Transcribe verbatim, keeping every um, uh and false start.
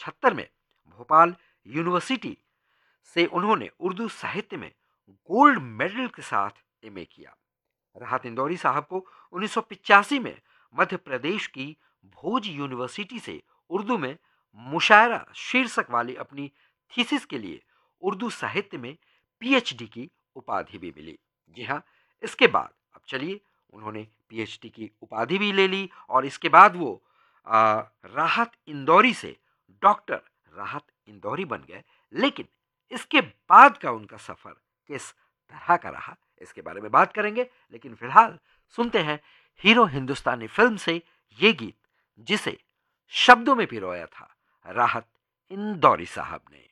पचहत्तर में भोपाल यूनिवर्सिटी से उन्होंने उर्दू साहित्य में गोल्ड मेडल के साथ एमए किया। राहत इंदौरी साहब को उन्नीस सौ पिचासी में मध्य प्रदेश की भोज यूनिवर्सिटी से उर्दू में मुशायरा शीर्षक वाली अपनी थीसिस के लिए उर्दू साहित्य में पीएचडी की उपाधि भी मिली। जी हाँ, इसके बाद अब चलिए उन्होंने पीएचडी की उपाधि भी ले ली और इसके बाद वो आ, राहत इंदौरी से डॉक्टर राहत इंदौरी बन गए। लेकिन इसके बाद का उनका सफर किस तरह का रहा, इसके बारे में बात करेंगे। लेकिन फिलहाल सुनते हैं हीरो हिंदुस्तानी फिल्म से ये गीत, जिसे शब्दों में पिरोया था राहत इंदौरी साहब ने।